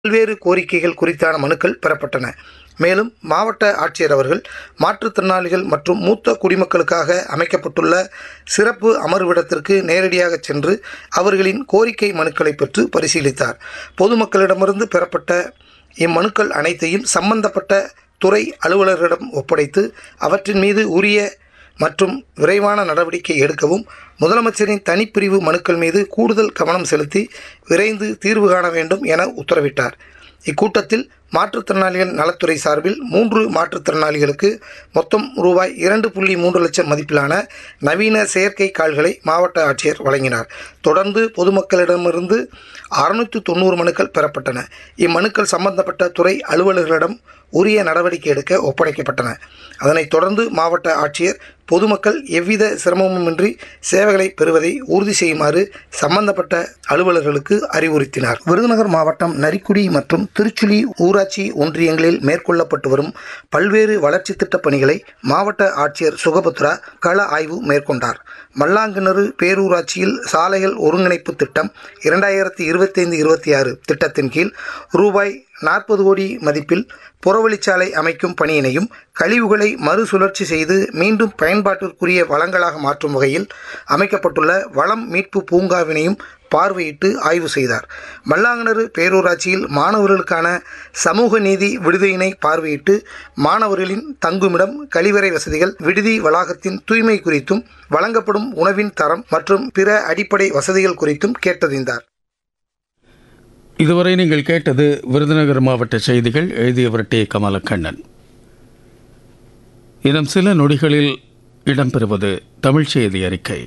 பல்வேறு கோரிக்கைகள் குறித்தான மனுக்கள் பெறப்பட்டன. மேலும் மாவட்ட ஆட்சியர் அவர்கள் மாற்றுத்திறனாளிகள் மற்றும் மூத்த குடிமக்களுக்காக அமைக்கப்பட்டுள்ள சிறப்பு அமர்விடத்திற்கு நேரடியாக சென்று அவர்களின் கோரிக்கை மனுக்களை பெற்று பரிசீலித்தார். பொதுமக்களிடமிருந்து பெறப்பட்ட இம்மனுக்கள் அனைத்தையும் சம்பந்தப்பட்ட துறை அலுவலர்களிடம் ஒப்படைத்து அவற்றின் மீது உரிய மற்றும் விரைவான நடவடிக்கை எடுக்கவும் முதலமைச்சரின் தனிப்பிரிவு மனுக்கள் மீது கூடுதல் கவனம் செலுத்தி விரைந்து தீர்வு காண வேண்டும் என உத்தரவிட்டார். இக்கூட்டத்தில் மாற்றுத்திறனாளிகள் நலத்துறை சார்பில் 3 மாற்றுத்திறனாளிகளுக்கு மொத்தம் ரூபாய் 2.3 லட்சம் மதிப்பிலான நவீன செயற்கை கால்களை மாவட்ட ஆட்சியர் வழங்கினார். தொடர்ந்து பொதுமக்களிடமிருந்து 690 மனுக்கள் பெறப்பட்டன. இம்மனுக்கள் சம்பந்தப்பட்ட துறை அலுவலர்களிடம் உரிய நடவடிக்கை எடுக்க ஒப்படைக்கப்பட்டன. அதனைத் தொடர்ந்து மாவட்ட ஆட்சியர் பொதுமக்கள் எவ்வித சிரமமுமின்றி சேவைகளை பெறுவதை உறுதி செய்யுமாறு சம்பந்தப்பட்ட அலுவலர்களுக்கு அறிவுறுத்தினார். விருதுநகர் மாவட்டம் நரிக்குடி மற்றும் திருச்சுழி ஊராட்சி ஒன்றியங்களில் மேற்கொள்ளப்பட்டு வரும் பல்வேறு வளர்ச்சி திட்டப் பணிகளை மாவட்ட ஆட்சியர் சுகபத்ரா கள ஆய்வு மேற்கொண்டார். மல்லாங்கிணறு பேரூராட்சியில் சாலைகள் ஒருங்கிணைப்பு திட்டம் 2025-26 திட்டத்தின் கீழ் ரூபாய் 40 கோடி மதிப்பில் புறவழிச்சாலை அமைக்கும் பணியினையும் கழிவுகளை மறுசுழற்சி செய்து மீண்டும் பயன்பாட்டிற்குரிய வளங்களாக மாற்றும் வகையில் அமைக்கப்பட்டுள்ள வளம் மீட்பு பூங்காவினையும் பார்வையிட்டு ஆய்வு செய்தார். மல்லாங்கிணறு பேரூராட்சியில் மாணவர்களுக்கான சமூக நீதி விடுதியினை பார்வையிட்டு மாணவர்களின் தங்குமிடம், கழிவறை வசதிகள், விடுதி வளாகத்தின் தூய்மை குறித்தும் வழங்கப்படும் உணவின் தரம் மற்றும் பிற அடிப்படை வசதிகள் குறித்தும் கேட்டறிந்தார். இதுவரை நீங்கள் கேட்டது விருதுநகர் மாவட்ட செய்திகள். எழுதியவர் டி. கமலக்கண்ணன். இன்னும் சில நொடிகளில் இடம்பெறுவது தமிழ் செய்தி அறிக்கை.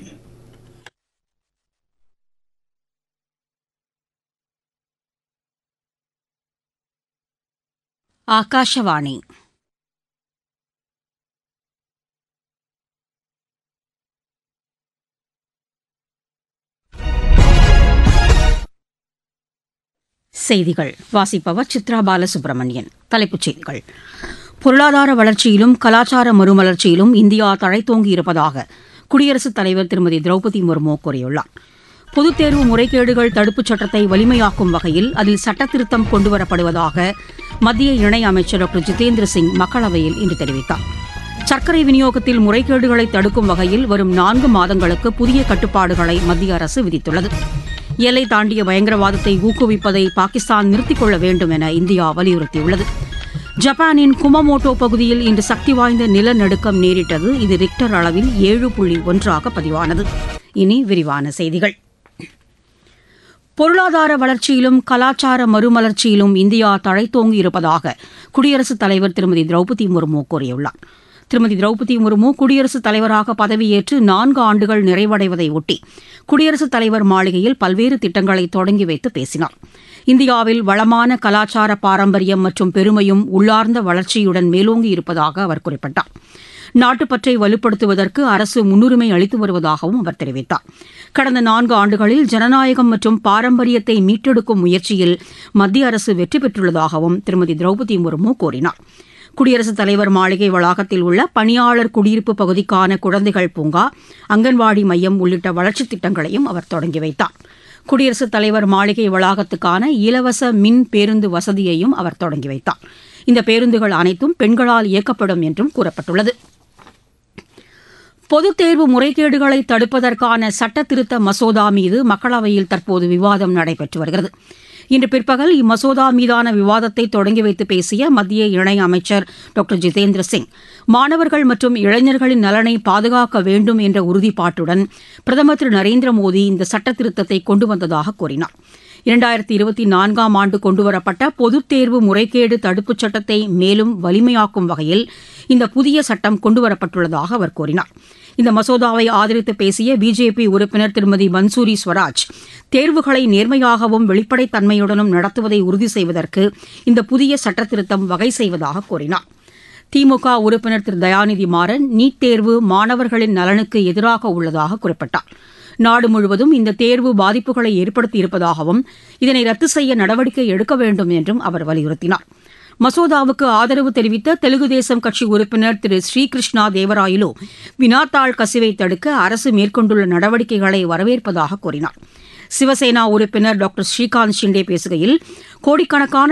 ஆகாஷவாணி. செய்திகள் வாசிப்பவர் சித்ரா பாலசுப்ரமணியன். தலைப்புச் செய்திகள். பொருளாதார வளர்ச்சியிலும் கலாச்சார மறுமலர்ச்சியிலும் இந்தியா தழைத்தோங்கி இருப்பதாக குடியரசுத் தலைவர் திருமதி திரௌபதி முர்மு கூறியுள்ளார். பொதுத் தேர்வு முறைகேடுகள் தடுப்புச் சட்டத்தை வலிமையாக்கும் வகையில் அதில் சட்டத்திருத்தம் கொண்டுவரப்படுவதாக மத்திய இணையமைச்சர் டாக்டர் ஜிதேந்திர சிங் மக்களவையில் இன்று தெரிவித்தார். சர்க்கரை விநியோகத்தில் முறைகேடுகளை தடுக்கும் வகையில் வரும் 4 மாதங்களுக்கு புதிய கட்டுப்பாடுகளை மத்திய அரசு விதித்துள்ளது. எல்லை தாண்டிய பயங்கரவாதத்தை ஊக்குவிப்பதை பாகிஸ்தான் நிறுத்திக் கொள்ள வேண்டும் என இந்தியா வலியுறுத்தியுள்ளது. ஜப்பானின் குமமோட்டோ பகுதியில் இன்று சக்தி வாய்ந்த நிலநடுக்கம் நேரிட்டது. இது ரிக்டர் அளவில் 7.1 பதிவானது. இனி விரிவான செய்திகள். பொருளாதார வளர்ச்சியிலும் கலாச்சார மறுமலர்ச்சியிலும் இந்தியா தழைத்தோங்கி இருப்பதாக குடியரசுத் தலைவர் திருமதி திரௌபதி முர்மு கூறியுள்ளார். திருமதி திரௌபதி முர்மு குடியரசுத் தலைவராக பதவியேற்று 4 ஆண்டுகள் நிறைவடைவதை ஒட்டி குடியரசுத் தலைவர் மாளிகையில் பல்வேறு திட்டங்களை தொடங்கி வைத்து பேசினார். இந்தியாவில் வளமான கலாச்சார பாரம்பரியம் மற்றும் பெருமையும் உள்ளார்ந்த வளர்ச்சியுடன் மேலோங்கி இருப்பதாக அவர் குறிப்பிட்டார். நாட்டுப்பற்றை வலுப்படுத்துவதற்கு அரசு முன்னுரிமை அளித்து வருவதாகவும் அவர் தெரிவித்தார். கடந்த 4 ஆண்டுகளில் ஜனநாயகம் மற்றும் பாரம்பரியத்தை மீட்டெடுக்கும் முயற்சியில் மத்திய அரசு வெற்றி பெற்றுள்ளதாகவும் திருமதி திரௌபதி முர்மு கூறினார். குடியரசுத் தலைவர் மாளிகை வளாகத்தில் உள்ள பணியாளர் குடியிருப்பு பகுதிக்கான குழந்தைகள் பூங்கா, அங்கன்வாடி மையம் உள்ளிட்ட வளர்ச்சித் திட்டங்களையும் அவர் தொடங்கி வைத்தார். குடியரசுத் தலைவர் மாளிகை வளாகத்துக்கான இலவச மின் பேருந்து வசதியையும் அவர் தொடங்கி வைத்தார். இந்த பேருந்துகள் அனைத்தும் பெண்களால் இயக்கப்படும் என்றும் கூறப்பட்டுள்ளது. பொதுத் தேர்வு முறைகேடுகளை தடுப்பதற்கான சட்டத்திருத்த மசோதா மீது மக்களவையில் தற்போது விவாதம் நடைபெற்று வருகிறது. இன்று பிற்பகல் இம்மசோதா மீதான விவாதத்தை தொடங்கி வைத்து பேசிய மத்திய இணையமைச்சர் டாக்டர் ஜிதேந்திர சிங், மாணவர்கள் மற்றும் இளைஞர்களின் நலனை பாதுகாக்க வேண்டும் என்ற உறுதிப்பாட்டுடன் பிரதமர் திரு நரேந்திர மோடி இந்த சட்டத்திருத்தத்தை கொண்டு வந்ததாக கூறினார். 2024 ஆண்டு கொண்டுவரப்பட்ட பொதுத் தேர்வு முறைகேடு தடுப்புச் சட்டத்தை மேலும் வலிமையாக்கும் வகையில் இந்த புதிய சட்டம் கொண்டுவரப்பட்டுள்ளதாக அவர் கூறினார். இந்த மசோதாவை ஆதரித்து பேசிய பிஜேபி உறுப்பினர் திருமதி மன்சூரி ஸ்வராஜ், தேர்வுகளை நேர்மையாகவும் வெளிப்படைத்தன்மையுடனும் நடத்துவதை உறுதி செய்வதற்கு இந்த புதிய சட்டத்திருத்தம் வகை செய்வதாக கூறினார். திமுக உறுப்பினர் திரு தயாநிதி மாறன், நீட் தேர்வு மாணவர்களின் நலனுக்கு எதிராக உள்ளதாக குறிப்பிட்டார். நாடு முழுவதும் இந்த தேர்வு பாதிப்புகளை ஏற்படுத்தியிருப்பதாகவும் இதனை ரத்து செய்ய நடவடிக்கை எடுக்க வேண்டும் என்றும் அவர் வலியுறுத்தினார். மசோதாவுக்கு ஆதரவு தெரிவித்த தெலுங்கு தேசம் கட்சி உறுப்பினர் திரு ஸ்ரீகிருஷ்ணா தேவராயலு, வினாத்தாள் கசிவை தடுக்க அரசு மேற்கொண்டுள்ள நடவடிக்கைகளை வரவேற்பதாக கூறினார். சிவசேனா உறுப்பினர் டாக்டர் ஸ்ரீகாந்த் ஷிண்டே பேசுகையில், கோடிக்கணக்கான